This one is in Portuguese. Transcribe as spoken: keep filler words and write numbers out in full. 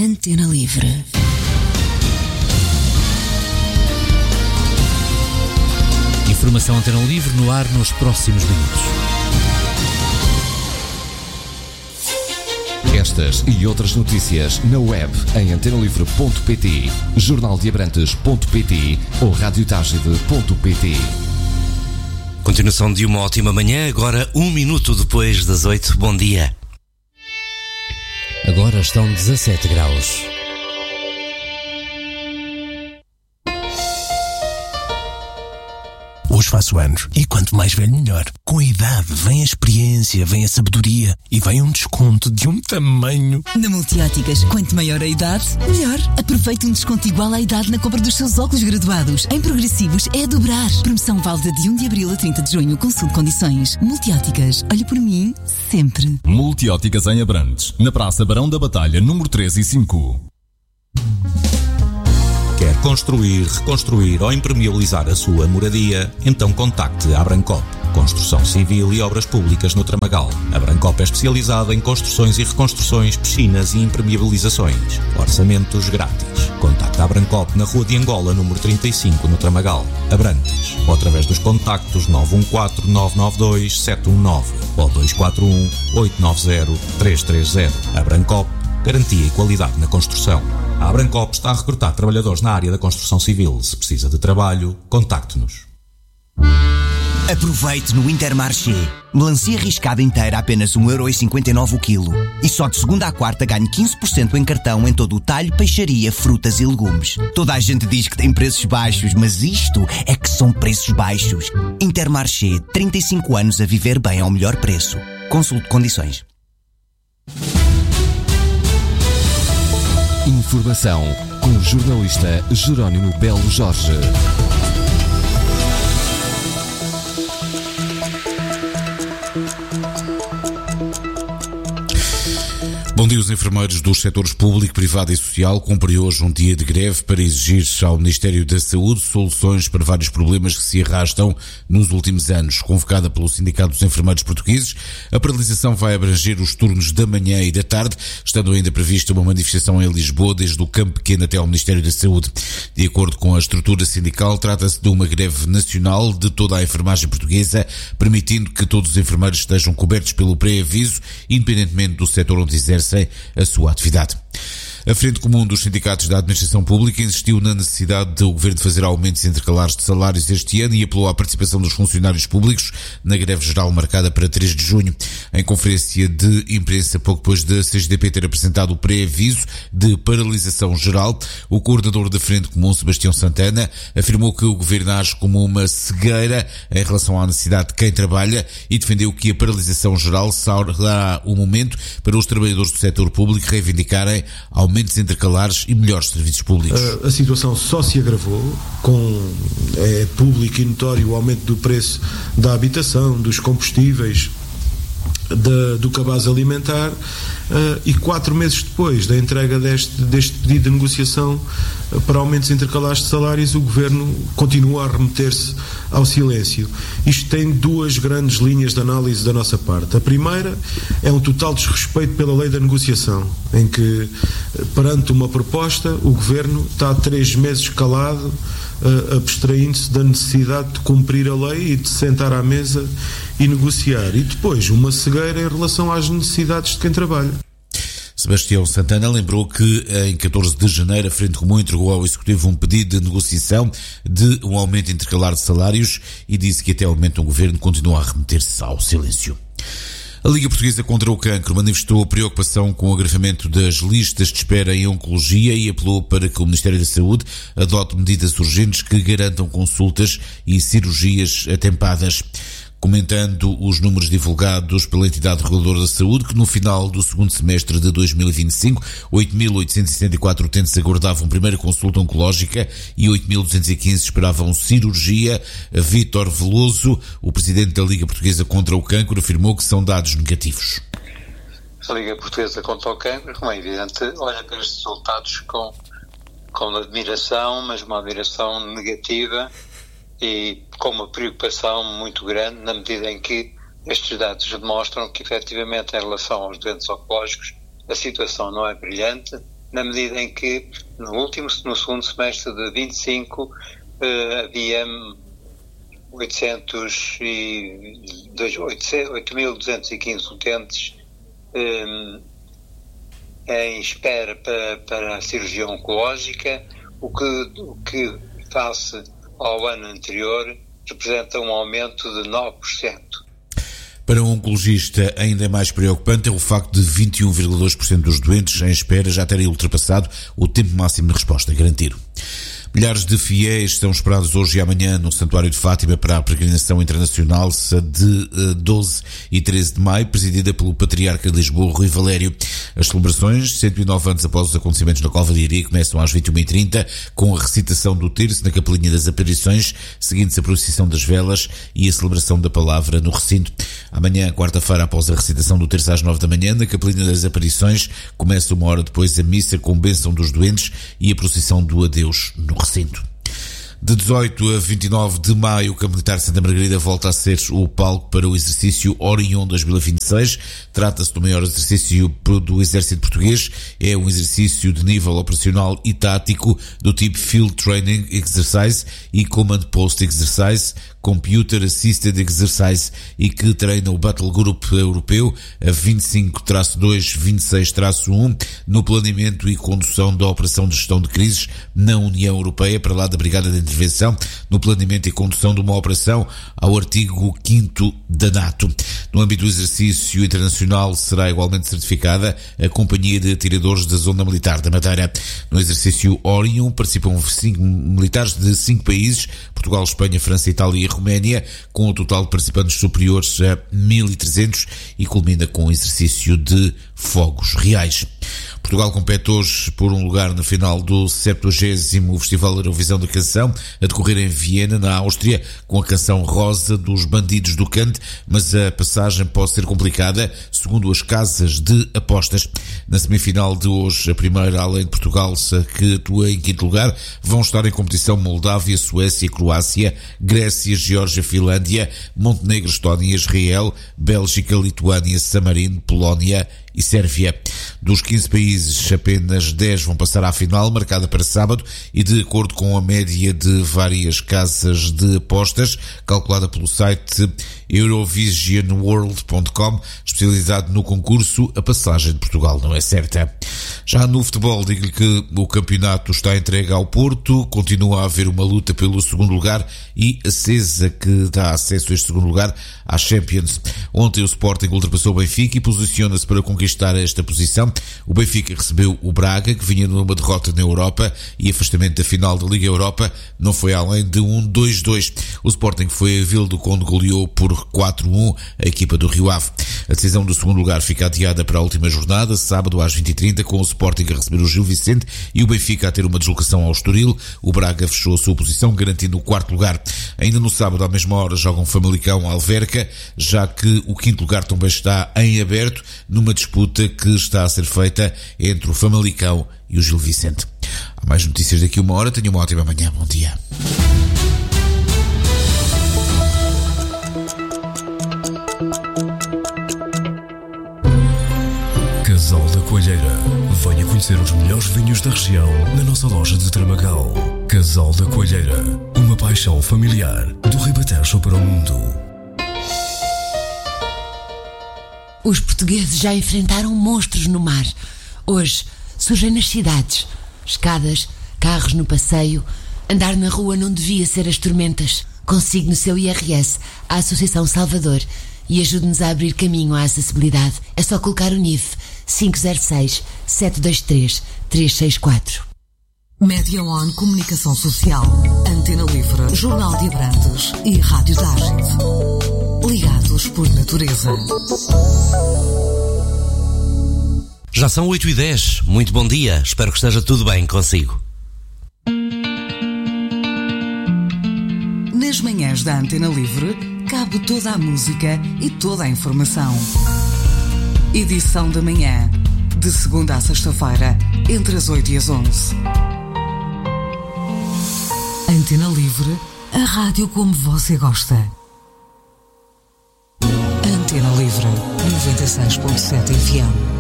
Antena Livre. Informação Antena Livre no ar nos próximos minutos. Estas e outras notícias na web em antenalivre ponto pt, jornal de abrantes ponto pt ou radiotagide ponto pt. Continuação de uma ótima manhã, agora um minuto depois das oito. Bom dia. Agora estão dezassete graus. Hoje faço anos e quanto mais velho melhor. Com a idade vem a experiência, vem a sabedoria e vem um desconto de um tamanho. Na Multióticas, quanto maior a idade, melhor. Aproveite um desconto igual à idade na compra dos seus óculos graduados. Em progressivos é a dobrar. Promoção válida de um de abril a trinta de junho. Consulte condições. Multióticas, olhe por mim sempre. Multióticas em Abrantes, na Praça Barão da Batalha, número três e cinco. Quer construir, reconstruir ou impermeabilizar a sua moradia? Então contacte a Abrancop. Construção civil e obras públicas no Tramagal. A Abrancop é especializada em construções e reconstruções, piscinas e impermeabilizações. Orçamentos grátis. Contacte a Abrancop na Rua de Angola, número trinta e cinco, no Tramagal, Abrantes. Ou através dos contactos nove um quatro, nove nove dois, sete um nove ou dois quatro um, oito nove zero, três três zero. Abrancop, garantia e qualidade na construção. A Abrancop está a recrutar trabalhadores na área da construção civil. Se precisa de trabalho, contacte-nos. Aproveite no Intermarché. Melancia riscada inteira a apenas um euro e cinquenta e nove o quilo. E só de segunda à quarta ganhe quinze por cento em cartão em todo o talho, peixaria, frutas e legumes. Toda a gente diz que tem preços baixos, mas isto é que são preços baixos. Intermarché, trinta e cinco anos a viver bem ao melhor preço. Consulte condições. Informação com o jornalista Jerónimo Belo Jorge. Bom dia. Os enfermeiros dos setores público, privado e social cumprem hoje um dia de greve para exigir ao Ministério da Saúde soluções para vários problemas que se arrastam nos últimos anos. Convocada pelo Sindicato dos Enfermeiros Portugueses, a paralisação vai abranger os turnos da manhã e da tarde, estando ainda prevista uma manifestação em Lisboa desde o Campo Pequeno até ao Ministério da Saúde. De acordo com a estrutura sindical, trata-se de uma greve nacional de toda a enfermagem portuguesa, permitindo que todos os enfermeiros estejam cobertos pelo pré-aviso, independentemente do setor onde exercem a sua atividade. A Frente Comum dos Sindicatos da Administração Pública insistiu na necessidade do Governo de fazer aumentos intercalares de salários este ano e apelou à participação dos funcionários públicos na greve geral marcada para três de junho. Em conferência de imprensa, pouco depois da C G D P ter apresentado o pré-aviso de paralisação geral, o coordenador da Frente Comum, Sebastião Santana, afirmou que o Governo age como uma cegueira em relação à necessidade de quem trabalha e defendeu que a paralisação geral será o momento para os trabalhadores do setor público reivindicarem aumentos intercalares e melhores serviços públicos. A, a situação só se agravou com, é público e notório, o aumento do preço da habitação, dos combustíveis, da, do cabaz alimentar, uh, e quatro meses depois da entrega deste, deste pedido de negociação uh, para aumentos intercalares de salários, o Governo continua a remeter-se ao silêncio. Isto tem duas grandes linhas de análise da nossa parte. A primeira é um total desrespeito pela lei da negociação, em que, perante uma proposta, o Governo está há três meses calado, uh, abstraindo-se da necessidade de cumprir a lei e de sentar à mesa e negociar. E depois, uma cegueira em relação às necessidades de quem trabalha. Sebastião Santana lembrou que em catorze de janeiro a Frente Comum entregou ao Executivo um pedido de negociação de um aumento intercalar de salários e disse que até o momento o Governo continua a remeter-se ao silêncio. A Liga Portuguesa contra o Cancro manifestou preocupação com o agravamento das listas de espera em oncologia e apelou para que o Ministério da Saúde adote medidas urgentes que garantam consultas e cirurgias atempadas. Comentando os números divulgados pela entidade reguladora da saúde, que no final do segundo semestre de dois mil e vinte e cinco, oito mil oitocentos e setenta e quatro utentes aguardavam primeira consulta oncológica e oito mil duzentos e quinze esperavam cirurgia, Vítor Veloso, o presidente da Liga Portuguesa contra o Cancro, afirmou que são dados negativos. A Liga Portuguesa contra o Cancro, como é evidente, olha para estes resultados com, com admiração, mas uma admiração negativa, e com uma preocupação muito grande, na medida em que estes dados demonstram que, efetivamente, em relação aos doentes oncológicos, a situação não é brilhante na medida em que no último, no segundo semestre de vinte e cinco uh, havia oito mil duzentos e quinze utentes um, em espera para, para a cirurgia oncológica, o que, o que face ao ano anterior representa um aumento de nove por cento. Para um oncologista, ainda mais preocupante é o facto de vinte e um vírgula dois por cento dos doentes em espera já terem ultrapassado o tempo máximo de resposta garantido. Milhares de fiéis são esperados hoje e amanhã no Santuário de Fátima para a peregrinação internacional de doze e treze de maio, presidida pelo Patriarca de Lisboa, Rui Valério. As celebrações, cento e nove anos após os acontecimentos na Cova de Iria, começam às vinte e uma e trinta, com a recitação do terço na Capelinha das Aparições, seguindo-se a procissão das velas e a celebração da palavra no recinto. Amanhã, quarta-feira, após a recitação do terço às nove da manhã, na Capelinha das Aparições, começa uma hora depois a missa com bênção dos doentes e a procissão do adeus no recinto. De dezoito a vinte e nove de maio, o Campo Militar de Santa Margarida volta a ser o palco para o exercício Orion dois mil e vinte e seis. Trata-se do maior exercício do Exército Português. É um exercício de nível operacional e tático do tipo Field Training Exercise e Command Post Exercise, Computer Assisted Exercise, e que treina o Battle Group Europeu a vinte e cinco traço dois vinte e seis traço um no planeamento e condução da Operação de Gestão de Crises na União Europeia, para lá da Brigada de Intervenção, no planeamento e condução de uma operação ao artigo quinto da NATO. No âmbito do exercício internacional será igualmente certificada a Companhia de Atiradores da Zona Militar da Madeira. No exercício Orion participam cinco militares de cinco países: Portugal, Espanha, França, Itália e Roménia, com o total de participantes superiores a mil e trezentos, e culmina com o exercício de fogos reais. Portugal compete hoje por um lugar na final do septuagésimo Festival Eurovisão da Canção, a decorrer em Viena, na Áustria, com a canção Rosa dos Bandidos do Cante, mas a passagem pode ser complicada, segundo as casas de apostas. Na semifinal de hoje, a primeira, além de Portugal, que atua em quinto lugar, vão estar em competição Moldávia, Suécia, Croácia, Grécia, Geórgia, Finlândia, Montenegro, Estónia, Israel, Bélgica, Lituânia, San Marino, Polónia e Sérvia. Dos quinze países, apenas dez vão passar à final, marcada para sábado, e de acordo com a média de várias casas de apostas, calculada pelo site Eurovision World ponto com, especializado no concurso, a passagem de Portugal não é certa. Já no futebol, digo-lhe que o campeonato está entregue ao Porto, continua a haver uma luta pelo segundo lugar e acesa, que dá acesso a este segundo lugar à Champions. Ontem o Sporting ultrapassou o Benfica e posiciona-se para conquistar esta posição. O Benfica recebeu o Braga, que vinha numa derrota na Europa, e afastamento da final da Liga Europa não foi além de um dois dois. O Sporting foi a Vila do Conde, goleou por quatro a um a equipa do Rio Ave. A decisão do segundo lugar fica adiada para a última jornada, sábado às vinte e trinta, com o Sporting a receber o Gil Vicente e o Benfica a ter uma deslocação ao Estoril. O Braga fechou a sua posição, garantindo o quarto lugar. Ainda no sábado, à mesma hora, jogam Famalicão Alverca, já que o quinto lugar também está em aberto, numa disputa que está a ser feita entre o Famalicão e o Gil Vicente. Há mais notícias daqui a uma hora. Tenha uma ótima manhã. Bom dia. Casal da Coelheira. Venha conhecer os melhores vinhos da região na nossa loja de Tramagal. Casal da Coelheira. Uma paixão familiar do Ribatejo para o mundo. Os portugueses já enfrentaram monstros no mar. Hoje surgem nas cidades. Escadas, carros no passeio. Andar na rua não devia ser as tormentas. Consigne o seu I R S à Associação Salvador e ajude-nos a abrir caminho à acessibilidade. É só colocar o N I F cinco zero seis, sete dois três, três seis quatro. Média One Comunicação Social, Antena Livre, Jornal de Abrantes e Rádio Tágide. Ligados por natureza. Já são oito e dez. Muito bom dia. Espero que esteja tudo bem consigo. Nas manhãs da Antena Livre, cabe toda a música e toda a informação. Edição da manhã, de segunda a sexta-feira, entre as oito e as onze. Antena Livre, a rádio como você gosta. Antena Livre, noventa e seis ponto sete F M.